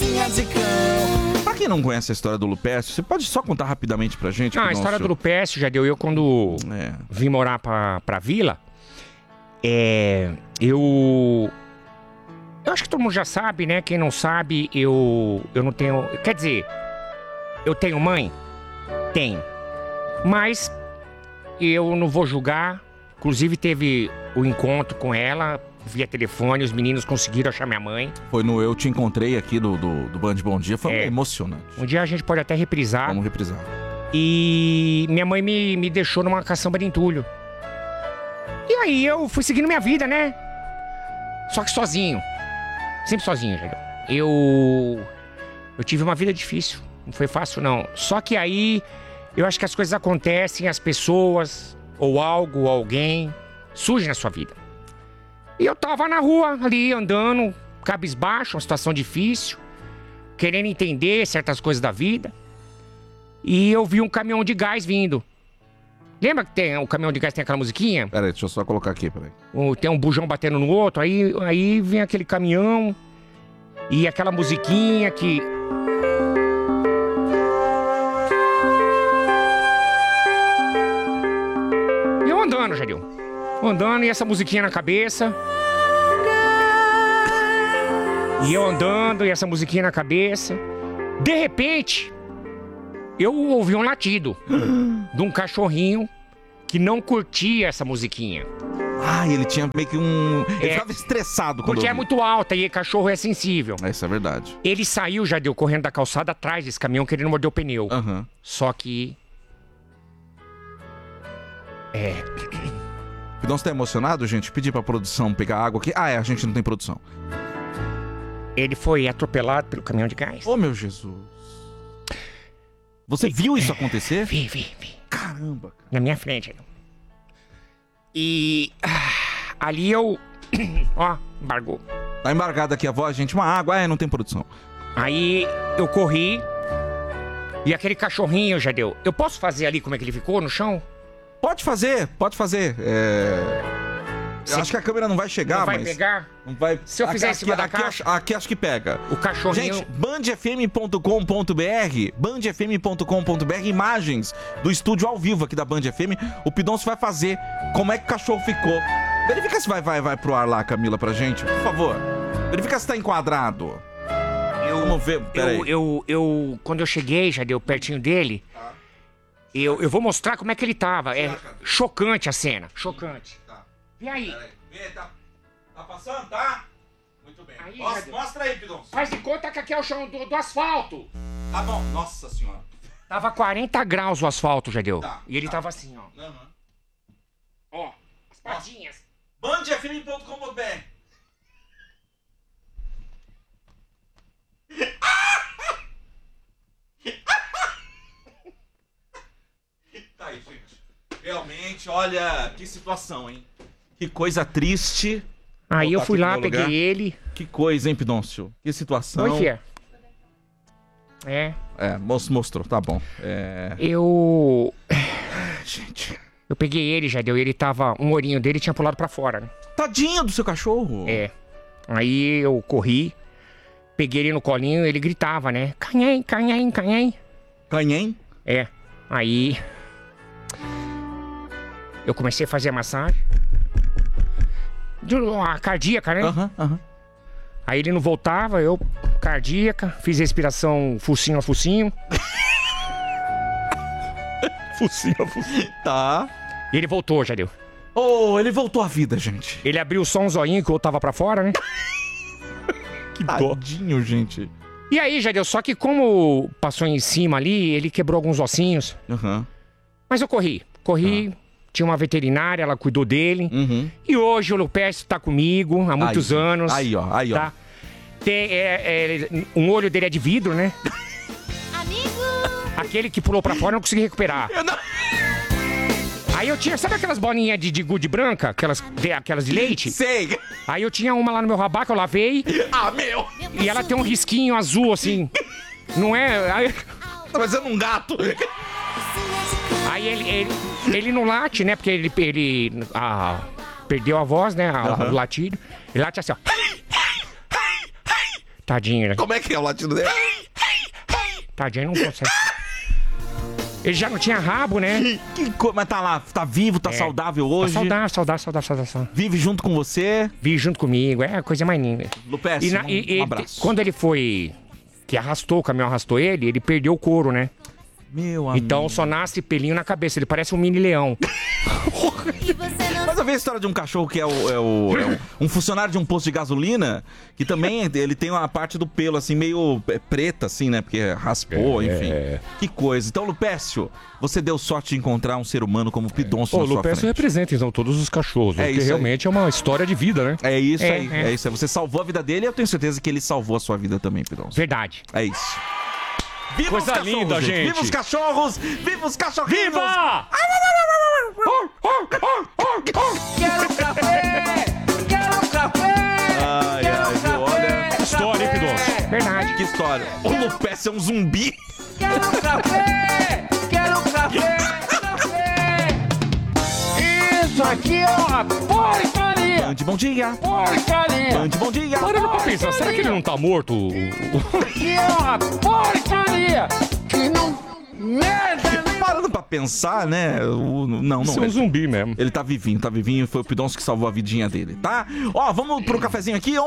Cabecinha de cão. Pra quem não conhece a história do Lupécio, você pode só contar rapidamente pra gente? A história do Lupécio já deu. Eu, quando vim morar pra vila, eu acho que todo mundo já sabe, né? Quem não sabe, eu não tenho... Quer dizer, eu tenho mãe? Tenho. Mas eu não vou julgar. Inclusive, teve o encontro com ela via telefone. Os meninos conseguiram achar minha mãe. Foi no Eu Te Encontrei aqui do Band Bom Dia. Foi emocionante. Um dia a gente pode até reprisar. Vamos reprisar. E minha mãe me deixou numa caçamba de entulho. E aí eu fui seguindo minha vida, né? Só que sozinho. Sempre sozinho, gente. Eu tive uma vida difícil. Não foi fácil, não. Só que aí, eu acho que as coisas acontecem, as pessoas, ou algo, ou alguém, surgem na sua vida. E eu tava na rua, ali, andando, cabisbaixo, uma situação difícil, querendo entender certas coisas da vida. E eu vi um caminhão de gás vindo. Lembra que o caminhão de gás tem aquela musiquinha? Peraí, deixa eu só colocar aqui, peraí. Tem um bujão batendo no outro, aí vem aquele caminhão e aquela musiquinha que... E eu andando, Jadil. Andando e essa musiquinha na cabeça. E eu andando e essa musiquinha na cabeça. De repente... eu ouvi um latido de um cachorrinho que não curtia essa musiquinha. Ah, ele tinha meio que um... ele ficava estressado quando porque é muito alta e cachorro é sensível. Isso é verdade. Ele saiu, já deu correndo da calçada atrás desse caminhão querendo morder o pneu. Só que... Pidão, você tá emocionado, gente? Pedi pra produção pegar água aqui. A gente não tem produção. Ele foi atropelado pelo caminhão de gás. Oh, meu Jesus. Você viu isso acontecer? Vi. Caramba. Na minha frente. E... ali eu... ó, embargou. Tá embargada aqui a voz, gente. Uma água. Não tem produção. Aí eu corri. E aquele cachorrinho, já deu. Eu posso fazer ali como é que ele ficou no chão? Pode fazer. Eu acho que a câmera não vai chegar, não vai mas... pegar? Não vai... Se eu fizer em cima da caixa? Aqui acho que pega. O cachorrinho... Gente, bandfm.com.br, imagens do estúdio ao vivo aqui da Band FM. O Pidoncio vai fazer como é que o cachorro ficou. Verifica se vai pro ar lá, Camila, pra gente, por favor. Verifica se tá enquadrado. Vamos ver, peraí. Quando eu cheguei, já deu pertinho dele, eu vou mostrar como é que ele tava. É chocante a cena, chocante. E aí? Vê, tá passando, tá? Muito bem. Aí, mostra aí, Pidoncio. Faz de conta que aqui é o chão do asfalto. Tá bom, nossa senhora. Tava 40 graus o asfalto, já deu. Tá, e ele tava assim, ó. Ó, as patinhas. bandfm.com.br. Tá aí, gente. Realmente, olha, que situação, hein? Que coisa triste. Aí eu fui lá, peguei ele. Que coisa, hein, Pidoncio? Que situação. Oi, Fia. Mostrou, tá bom. Gente. Eu peguei ele, já deu. Ele tava... um olhinho dele tinha pulado pra fora, né? Tadinho do seu cachorro. Aí eu corri, peguei ele no colinho, ele gritava, né? Canhem. Canhem? Aí... eu comecei a fazer a massagem. A cardíaca, né? Aí ele não voltava, eu... cardíaca, fiz respiração focinho a focinho. Focinho a focinho. Tá. E ele voltou, já deu. Ele voltou à vida, gente. Ele abriu só um zoinho que eu tava pra fora, né? Que tadinho, gente. E aí, já deu. Só que como passou em cima ali, ele quebrou alguns ossinhos. Mas eu corri. Tinha uma veterinária, ela cuidou dele. E hoje o Lupécio tá comigo há muitos anos. Aí, ó. Tá? Um olho dele é de vidro, né? Amigo! Aquele que pulou pra fora eu não consegui recuperar. Aí eu tinha, sabe aquelas bolinhas de gude branca? Aquelas de leite? Sei! Aí eu tinha uma lá no meu rabaco, eu lavei. Meu! E ela tem um risquinho azul, assim. Não é? Aí... tá parecendo um gato. Aí ele não late, né? Porque ele perdeu a voz, né? O latido. Ele late assim, ó. Tadinho, né? Como é que é o latido dele? Tadinho, não consegue. Ele já não tinha rabo, né? Mas tá lá, tá vivo, tá saudável hoje. Tá saudável. Vive junto com você. Vive junto comigo, é a coisa mais linda. Lupes, um abraço. Quando ele foi... Que o caminhão arrastou ele perdeu o couro, né? Meu amigo. Então só nasce pelinho na cabeça, ele parece um mini leão. Mas eu vi a história de um cachorro que é um funcionário de um posto de gasolina, que também ele tem uma parte do pelo assim, meio preta, assim, né? Porque raspou, enfim. Que coisa. Então, Lupécio, você deu sorte de encontrar um ser humano como o Pidoncio na sua Lupécio frente. representa, então, todos os cachorros. É porque isso realmente é uma história de vida, né? É isso aí, é isso aí. Você salvou a vida dele e eu tenho certeza que ele salvou a sua vida também, Pidoncio. Verdade. É isso. Viva Coisa os cachorros, linda, gente. Viva os cachorros! Viva os cachorrinhos! Viva! Quero café! Quero café! Ai, olha. História, hein, Pidoncio? Verdade. Que história. O Lupécio é um zumbi. Quero café! Quero café! Café! Isso aqui é uma porcaria! Band, bom dia. Porcaria! Band, bom dia. Parando pra pensar, será que ele não tá morto? Isso aqui é uma porcaria! Que não... Merda! Parando pra pensar, né? Não. Isso é um zumbi mesmo. Ele tá vivinho. Foi o Pidoncio que salvou a vidinha dele, tá? Ó, vamos pro cafezinho aqui.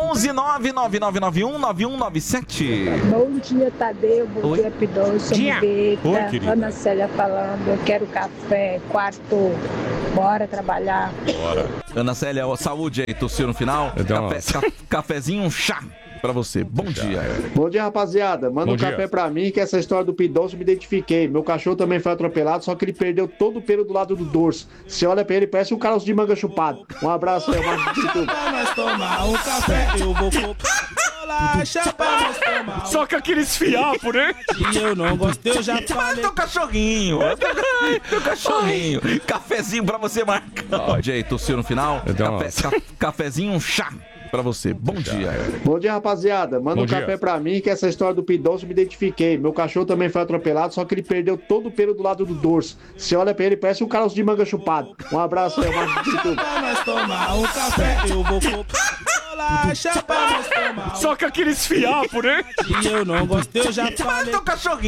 11999919197. Bom dia, Tadeu. Bom Oi. dia, Pidoncio. Dia. Oi, Beta. querida. Ana Célia falando. Eu quero café, quarto. Bora trabalhar. Ana Célia, ó, saúde aí, tossiu no final. Então, Cafezinho, um chá pra você. Bom dia. Bom dia, rapaziada. Manda Bom um dia. café pra mim, que essa história do Pidoncio eu me identifiquei. Meu cachorro também foi atropelado, só que ele perdeu todo o pelo do lado do dorso. Você olha pra ele, parece um Carlos de manga chupado. Um abraço aí, Marcos de tudo. Nós tomar um café, eu vou comprar bolacha pra nós tomar. Só que aqueles fiapos, né? E eu não gostei, eu já Mas falei. teu cachorrinho. Teu cachorrinho. Cafezinho pra você, Marcão. Jay, tossiu no final. Então, Cafezinho, um chá pra você. Bom dia. Bom dia, rapaziada. Manda Bom um dia. café pra mim, que essa história do Pidoncio eu me identifiquei. Meu cachorro também foi atropelado, só que ele perdeu todo o pelo do lado do dorso. Você olha pra ele, parece um Carlos de manga chupado. Um abraço aí, Marcos de tudo. Pra nós tomar um café, eu vou comprar bolacha pra nós tomar. Só que aqueles fiapos, né? E eu não gostei, eu já Mas falei. teu cachorrinho.